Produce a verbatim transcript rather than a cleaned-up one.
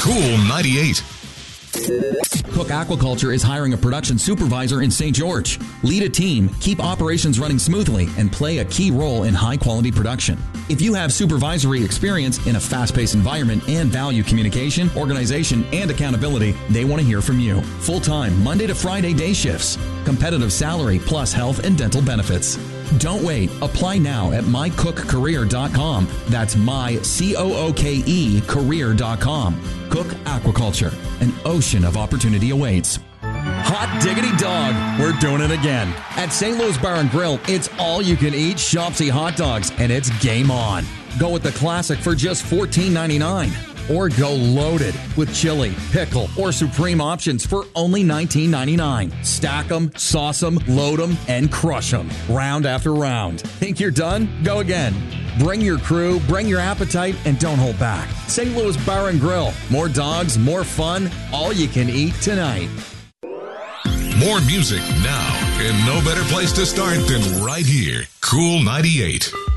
Cool ninety-eight. Cook Aquaculture is hiring a production supervisor in Saint George. Lead a team, keep operations running smoothly, and play a key role in high-quality production. If you have supervisory experience in a fast-paced environment and value communication, organization, and accountability, they want to hear from you. Full-time, Monday to Friday day shifts. Competitive salary plus health and dental benefits. Don't wait. Apply now at my cook career dot com. That's my C O O K E career dot com. Cook Aquaculture. An ocean of opportunity awaits. Hot diggity dog. We're doing it again. At Saint Louis Bar and Grill, it's all you can eat Shopsy hot dogs, and it's game on. Go with the classic for just fourteen ninety-nine. Or go loaded with chili, pickle, or supreme options for only nineteen ninety-nine. Stack them, sauce them, load them, and crush them. Round after round. Think you're done? Go again. Bring your crew, bring your appetite, and don't hold back. Saint Louis Bar and Grill. More dogs, more fun, all you can eat tonight. More music now, and no better place to start than right here. Cool ninety-eight.